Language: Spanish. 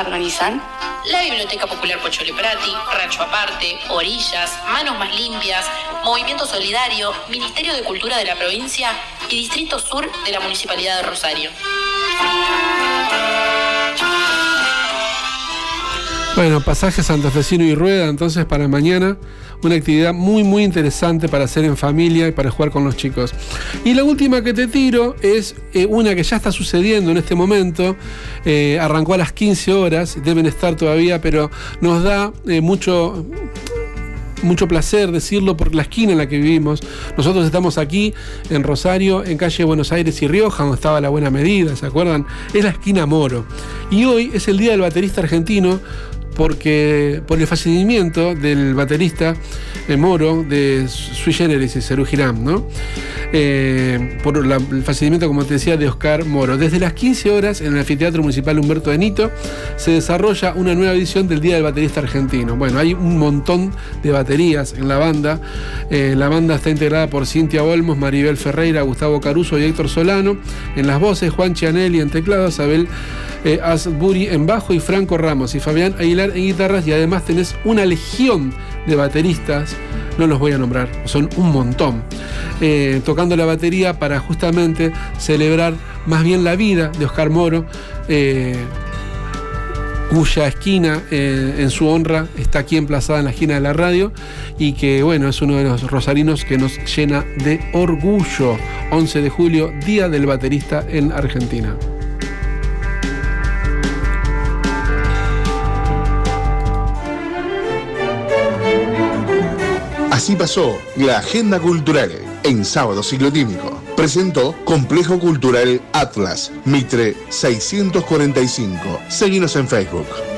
organizan? La Biblioteca Popular Pocho Leprati, Rancho Aparte, Orillas, Manos Más Limpias, Movimiento Solidario, Ministerio de Cultura de la provincia y Distrito Sur de la Municipalidad de Rosario. Bueno, pasaje santafesino y rueda entonces para mañana, una actividad muy muy interesante para hacer en familia y para jugar con los chicos. Y la última que te tiro es una que ya está sucediendo en este momento, arrancó a las 15 horas, deben estar todavía, pero nos da mucho placer decirlo por la esquina en la que vivimos. Nosotros estamos aquí en Rosario, en calle Buenos Aires y Rioja, donde estaba La Buena Medida, ¿se acuerdan? Es la esquina Moro. Y hoy es el Día del Baterista Argentino, porque por el fallecimiento del baterista Moro de Sui Generis y Serú Girán, ¿no? Por el fallecimiento, como te decía, de Oscar Moro. Desde las 15 horas en el Anfiteatro Municipal Humberto Benito se desarrolla una nueva edición del Día del Baterista Argentino. Bueno, hay un montón de baterías en la banda. La banda está integrada por Cintia Olmos, Maribel Ferreira, Gustavo Caruso y Héctor Solano. En las voces, Juan Chianelli en teclados, Abel Asburi en bajo y Franco Ramos y Fabián Aguilar en guitarras, y además tenés una legión de bateristas, no los voy a nombrar, son un montón, tocando la batería para justamente celebrar más bien la vida de Oscar Moro, cuya esquina en su honra está aquí emplazada en la esquina de la radio, y que bueno, es uno de los rosarinos que nos llena de orgullo. 11 de julio, Día del Baterista en Argentina. Así pasó la agenda cultural en Sábado Ciclotímico. Presentó Complejo Cultural Atlas, Mitre 645. Seguinos en Facebook.